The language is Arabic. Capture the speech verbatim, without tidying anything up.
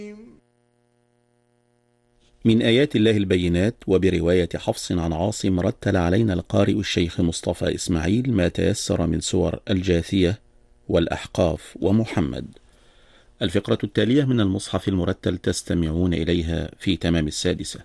من آيات الله البينات. وبرواية حفص عن عاصم رتل علينا القارئ الشيخ مصطفى إسماعيل ما تيسر من سور الجاثية والأحقاف ومحمد. الفقرة التالية من المصحف المرتل تستمعون إليها في تمام السادسة.